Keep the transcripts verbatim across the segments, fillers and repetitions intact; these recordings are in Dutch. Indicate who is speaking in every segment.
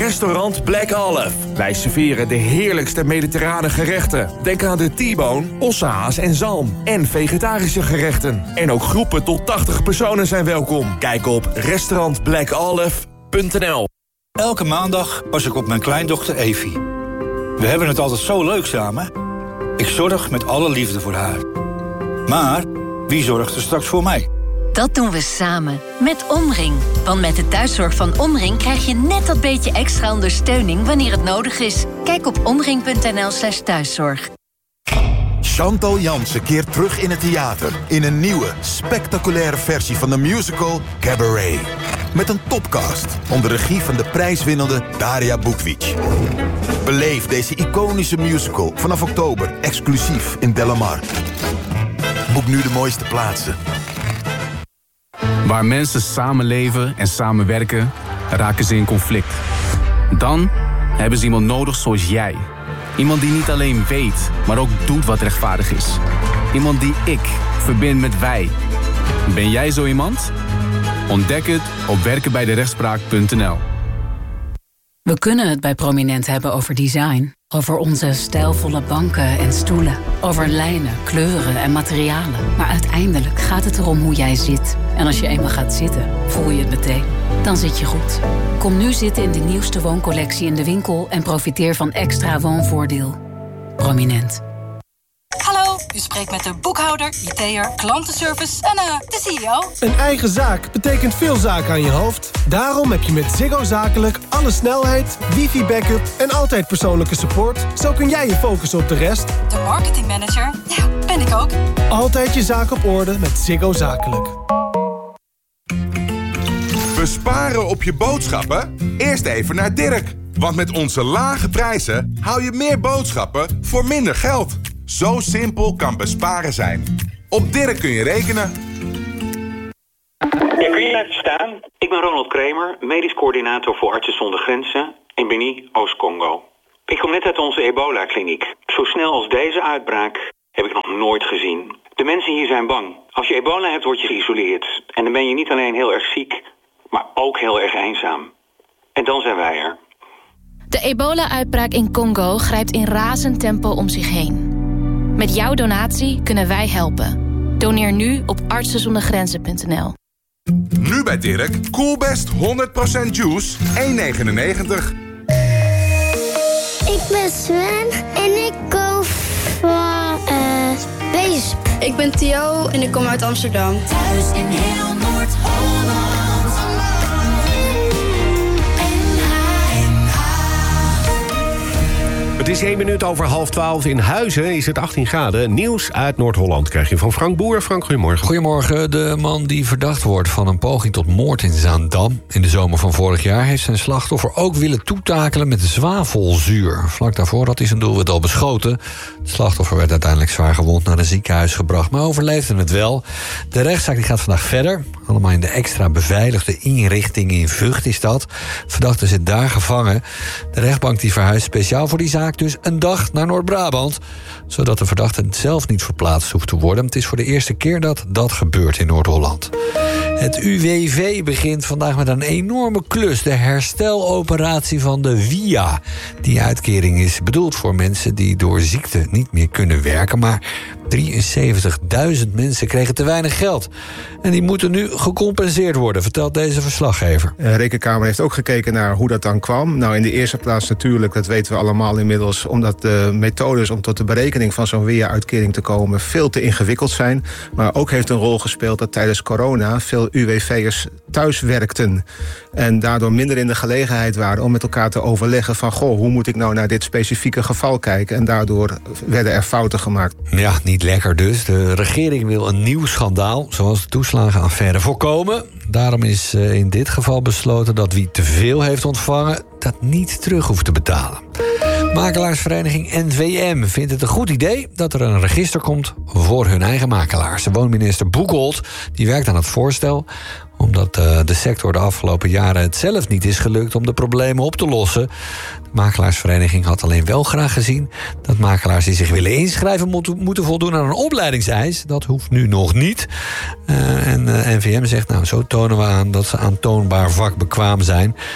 Speaker 1: Restaurant Black Olive. Wij serveren de heerlijkste mediterrane gerechten. Denk aan de T-bone, ossehaas en zalm. En vegetarische gerechten. En ook groepen tot tachtig personen zijn welkom. Kijk op restaurant black olive punt n l.
Speaker 2: Elke maandag pas ik op mijn kleindochter Evie. We hebben het altijd zo leuk samen. Ik zorg met alle liefde voor haar. Maar wie zorgt er straks voor mij?
Speaker 3: Dat doen we samen, met Omring. Want met de thuiszorg van Omring krijg je net dat beetje extra ondersteuning wanneer het nodig is. Kijk op omring punt n l slash thuiszorg.
Speaker 4: Chantal Jansen keert terug in het theater in een nieuwe, spectaculaire versie van de musical Cabaret. Met een topcast onder regie van de prijswinnende Daria Bukvic. Beleef deze iconische musical vanaf oktober exclusief in Delamar. Boek nu de mooiste plaatsen.
Speaker 5: Waar mensen samenleven en samenwerken, raken ze in conflict. Dan hebben ze iemand nodig zoals jij. Iemand die niet alleen weet, maar ook doet wat rechtvaardig is. Iemand die ik verbind met wij. Ben jij zo iemand? Ontdek het op werken bij de rechtspraak punt n l.
Speaker 6: We kunnen het bij Prominent hebben over design. Over onze stijlvolle banken en stoelen. Over lijnen, kleuren en materialen. Maar uiteindelijk gaat het erom hoe jij zit. En als je eenmaal gaat zitten, voel je het meteen. Dan zit je goed. Kom nu zitten in de nieuwste wooncollectie in de winkel... en profiteer van extra woonvoordeel. Prominent.
Speaker 7: Hallo, u spreekt met de boekhouder, I T'er, klantenservice en uh, de C E O.
Speaker 8: Een eigen zaak betekent veel zaken aan je hoofd. Daarom heb je met Ziggo Zakelijk alle snelheid, wifi-backup en altijd persoonlijke support. Zo kun jij je focussen op de rest.
Speaker 7: De marketingmanager, ja, ben ik ook.
Speaker 8: Altijd je zaak op orde met Ziggo Zakelijk.
Speaker 9: Besparen op je boodschappen? Eerst even naar Dirk. Want met onze lage prijzen hou je meer boodschappen voor minder geld. Zo simpel kan besparen zijn. Op Dirk kun je rekenen.
Speaker 10: Ja, kun je laten staan? Ik ben Ronald Kramer, medisch coördinator voor Artsen zonder Grenzen in Beni, Oost-Congo. Ik kom net uit onze ebola-kliniek. Zo snel als deze uitbraak heb ik nog nooit gezien. De mensen hier zijn bang. Als je ebola hebt, word je geïsoleerd. En dan ben je niet alleen heel erg ziek, maar ook heel erg eenzaam. En dan zijn wij er.
Speaker 11: De ebola-uitbraak in Congo grijpt in razend tempo om zich heen. Met jouw donatie kunnen wij helpen. Doneer nu op artsen zonder grenzen punt n l.
Speaker 9: Nu bij Dirk, Coolbest honderd procent juice, één negenennegentig.
Speaker 12: Ik ben Sven en ik kom van uh, Weesp.
Speaker 13: Ik ben Theo en ik kom uit Amsterdam.
Speaker 14: Thuis in heel Noord-Holland.
Speaker 15: Het is één minuut over half twaalf. In Huizen is het achttien graden. Nieuws uit Noord-Holland krijg je van Frank Boer. Frank, goedemorgen.
Speaker 16: Goedemorgen. De man die verdacht wordt van een poging tot moord in Zaandam in de zomer van vorig jaar heeft zijn slachtoffer ook willen toetakelen met zwavelzuur. Vlak daarvoor had hij zijn doelwit al beschoten. Het slachtoffer werd uiteindelijk zwaar gewond naar een ziekenhuis gebracht, maar overleefde het wel. De rechtszaak die gaat vandaag verder. Allemaal in de extra beveiligde inrichting in Vught is dat. Verdachte zit daar gevangen. De rechtbank die verhuist speciaal voor die zaak dus een dag naar Noord-Brabant, zodat de verdachte zelf niet verplaatst hoeft te worden. Het is voor de eerste keer dat dat gebeurt in Noord-Holland. Het U W V begint vandaag met een enorme klus. De hersteloperatie van de V I A. Die uitkering is bedoeld voor mensen die door ziekte niet meer kunnen werken. Maar drieënzeventigduizend mensen kregen te weinig geld. En die moeten nu gecompenseerd worden, vertelt deze verslaggever.
Speaker 17: De Rekenkamer heeft ook gekeken naar hoe dat dan kwam. Nou, in de eerste plaats natuurlijk, dat weten we allemaal inmiddels, omdat de methodes om tot de berekening van zo'n W I A-uitkering te komen veel te ingewikkeld zijn. Maar ook heeft een rol gespeeld dat tijdens corona veel U W V'ers thuis werkten. En daardoor minder in de gelegenheid waren om met elkaar te overleggen van, goh, hoe moet ik nou naar dit specifieke geval kijken? En daardoor werden er fouten gemaakt.
Speaker 16: Ja, niet lekker dus. De regering wil een nieuw schandaal, zoals de toeslagenaffaire, voorkomen. Daarom is in dit geval besloten dat wie te veel heeft ontvangen dat niet terug hoeft te betalen. Makelaarsvereniging N V M vindt het een goed idee dat er een register komt voor hun eigen makelaars. De woonminister Boekholt die werkt aan het voorstel, omdat uh, de sector de afgelopen jaren het zelf niet is gelukt om de problemen op te lossen. De makelaarsvereniging had alleen wel graag gezien dat makelaars die zich willen inschrijven moeten, moeten voldoen aan een opleidingseis. Dat hoeft nu nog niet. Uh, en uh, N V M zegt, nou, zo tonen we aan dat ze aantoonbaar vakbekwaam zijn.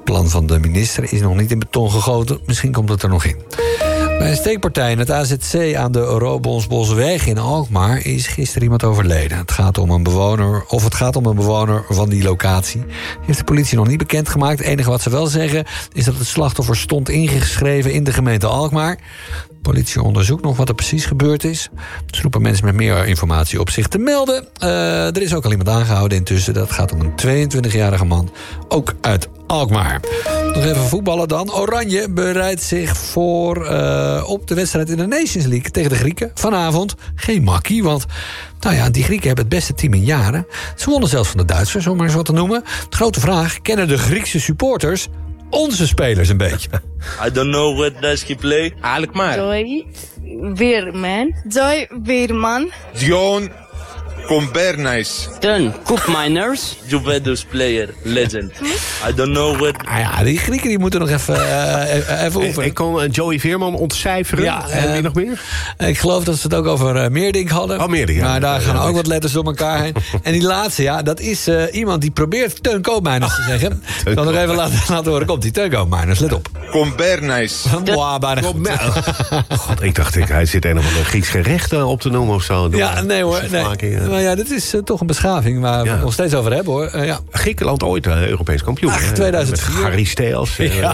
Speaker 16: plan van de minister is nog niet in beton gegoten. Misschien komt het er nog in. Bij een steekpartij in het A Z C aan de Robonsbosweg in Alkmaar is gisteren iemand overleden. Het gaat om een bewoner, of het gaat om een bewoner van die locatie. Heeft de politie nog niet bekendgemaakt. Het enige wat ze wel zeggen is dat het slachtoffer stond ingeschreven in de gemeente Alkmaar. De politie onderzoekt nog wat er precies gebeurd is. Ze roepen mensen met meer informatie op zich te melden. Uh, er is ook al iemand aangehouden intussen. Dat gaat om een tweeëntwintigjarige man, ook uit Alkmaar. Nog even voetballen dan. Oranje bereidt zich voor uh, op de wedstrijd in de Nations League tegen de Grieken. Vanavond geen makkie, want nou ja, die Grieken hebben het beste team in jaren. Ze wonnen zelfs van de Duitsers, om maar eens wat te noemen. De grote vraag, kennen de Griekse supporters onze spelers een beetje?
Speaker 18: I don't know what does he play.
Speaker 19: Alkmaar.
Speaker 20: Joy Weerman. Joy Weerman.
Speaker 19: Dion Combernais.
Speaker 18: Ten Koopmeiners. Juventus player, legend. I don't know what...
Speaker 16: Ah ja, die Grieken die moeten nog even, uh, even oefenen.
Speaker 15: Ik kon uh, Joey Veerman ontcijferen. Ja, en uh, wie nog meer?
Speaker 16: Ik geloof dat ze het ook over uh, Meerdink hadden.
Speaker 15: Oh, Meerdink.
Speaker 16: Maar
Speaker 15: ja,
Speaker 16: daar
Speaker 15: ja,
Speaker 16: gaan
Speaker 15: ja,
Speaker 16: ook wat letters door elkaar heen. En die laatste, ja, dat is uh, iemand die probeert Teun Koopmeiners te zeggen. Ik kan nog even laten, laten horen. Komt die Teun Koopmeiners, let op.
Speaker 19: Combernais.
Speaker 16: Wow, bijna goed.
Speaker 15: God, ik dacht, ik, hij zit een of ander Grieks gerecht uh, op te noemen of zo.
Speaker 16: Ja, nee hoor. Nee. Maar ja, dit is uh, toch een beschaving waar ja. we het nog steeds over hebben, hoor. Uh, ja.
Speaker 15: Griekenland ooit uh, Europees kampioen.
Speaker 16: Ach, tweeduizend vier.
Speaker 15: Charisteas. Uh,
Speaker 16: ja.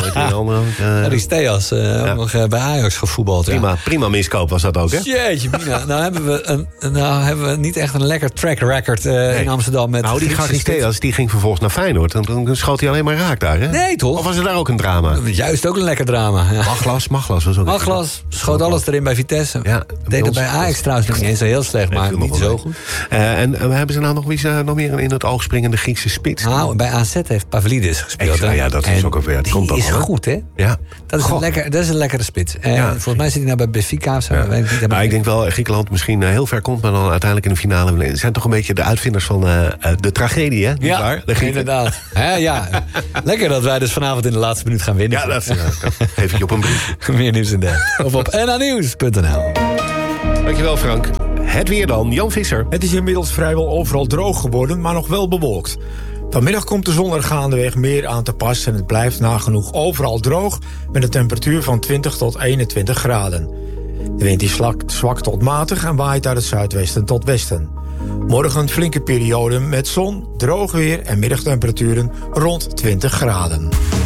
Speaker 15: Charisteas.
Speaker 16: Uh, uh, ja. Nog uh, bij Ajax gevoetbald.
Speaker 15: Prima,
Speaker 16: ja.
Speaker 15: prima miskoop was dat ook, hè?
Speaker 16: Jeetje, Mina. Nou hebben we, een, nou hebben we niet echt een lekker track record uh, nee. in Amsterdam. Met
Speaker 15: nou, die Charisteas die ging vervolgens naar Feyenoord. En toen schoot hij alleen maar raak daar, hè?
Speaker 16: Nee, toch?
Speaker 15: Of was er daar ook een drama?
Speaker 16: Juist ook een lekker drama. Ja.
Speaker 15: Maglas, Maglas was ook
Speaker 16: Maglas schoot alles erin bij Vitesse.
Speaker 15: Ja,
Speaker 16: deed het bij Ajax trouwens nog niet eens zo heel slecht, maar nee, niet zo goed.
Speaker 15: Uh, en uh, hebben ze nou nog, wie ze, nog meer in het oog springende Griekse spits?
Speaker 16: Nou, bij A Z heeft Pavlidis gespeeld.
Speaker 15: Extra, ja, dat is en ook alweer.
Speaker 16: Die is al, goed, hè?
Speaker 15: Ja.
Speaker 16: Dat is, een lekker, dat is een lekkere spits. En ja. Volgens mij zit hij nou bij Benfica of zo.
Speaker 15: Ja.
Speaker 16: Weet ik niet,
Speaker 15: nou, ik denk wel Griekenland misschien uh, heel ver komt, maar dan uiteindelijk in de finale. Ze zijn toch een beetje de uitvinders van uh, de tragedie, hè? Niet
Speaker 16: ja,
Speaker 15: waar? De
Speaker 16: inderdaad. He, ja. Lekker dat wij dus vanavond in de laatste minuut gaan winnen.
Speaker 15: Ja, dat, uh, dat geef ik je op een brief.
Speaker 16: Meer nieuws in de. Of op n a nieuws punt n l.
Speaker 15: Dankjewel, Frank. Het weer dan, Jan Visser.
Speaker 21: Het is inmiddels vrijwel overal droog geworden, maar nog wel bewolkt. Vanmiddag komt de zon er gaandeweg meer aan te pas en het blijft nagenoeg overal droog met een temperatuur van twintig tot eenentwintig graden. De wind is zwak, zwak tot matig en waait uit het zuidwesten tot westen. Morgen een flinke periode met zon, droog weer en middagtemperaturen rond twintig graden.